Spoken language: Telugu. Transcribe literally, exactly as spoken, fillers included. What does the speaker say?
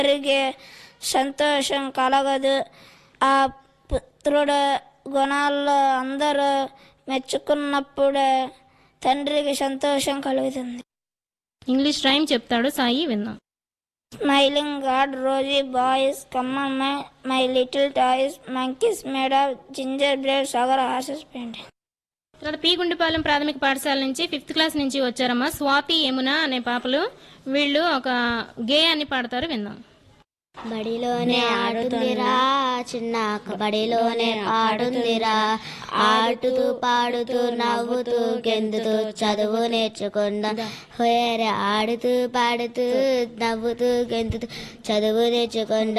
తండ్రికి సంతోషం కలగదు. ఆ పుత్రుడు గుణాల్లో అందరూ మెచ్చుకున్నప్పుడే తండ్రికి సంతోషం కలుగుతుంది. ఇంగ్లీష్ రైమ్ చెప్తాడు సాయి, విందాం. Smiling God Rosie boys come my my little toys monkeys made of ginger bread sugar horses painting. తర్వాత పి గుండిపాలెం ప్రాథమిక పాఠశాల నుంచి ఫిఫ్త్ క్లాస్ నుంచి వచ్చారమ్మా స్వాతి, యమున అనే పాపలు. వీళ్ళు ఒక గే అని పాడతారు, విందాం. బడిలోనే ఆడుతుందిరా చిన్న బడిలోనే పాడుందిరా, ఆడుతూ పాడుతూ నవ్వుతూ గెంతుతూ చదువు నేర్చుకుందా. హోయరే ఆడుతూ పాడుతూ నవ్వుతూ గెంతుతూ చదువు నేర్చుకుందా.